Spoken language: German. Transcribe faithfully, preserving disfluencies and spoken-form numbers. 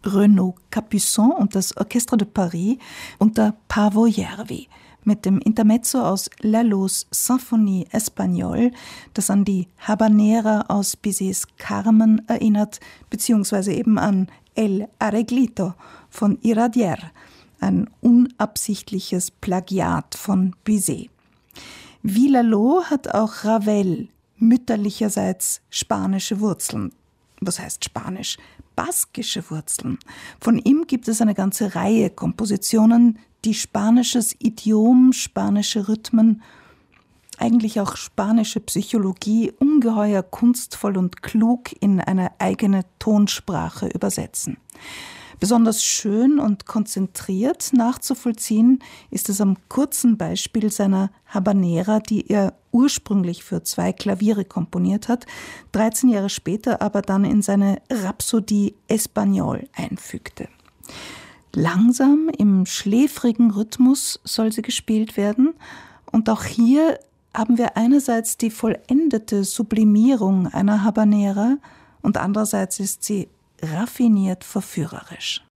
Renaud Capuçon und das Orchestre de Paris unter Paavo Järvi mit dem Intermezzo aus Lallos Symphonie Espagnole, das an die Habanera aus Bizets Carmen erinnert, beziehungsweise eben an El Arreglito von Iradier, ein unabsichtliches Plagiat von Bizet. Wie Lalo hat auch Ravel mütterlicherseits spanische Wurzeln. Was heißt Spanisch? Baskische Wurzeln. Von ihm gibt es eine ganze Reihe Kompositionen, die spanisches Idiom, spanische Rhythmen, eigentlich auch spanische Psychologie ungeheuer kunstvoll und klug in eine eigene Tonsprache übersetzen. Besonders schön und konzentriert nachzuvollziehen ist es am kurzen Beispiel seiner Habanera, die er ursprünglich für zwei Klaviere komponiert hat, dreizehn Jahre später aber dann in seine Rhapsodie Espagnole einfügte. Langsam, im schläfrigen Rhythmus soll sie gespielt werden, und auch hier haben wir einerseits die vollendete Sublimierung einer Habanera und andererseits ist sie raffiniert verführerisch.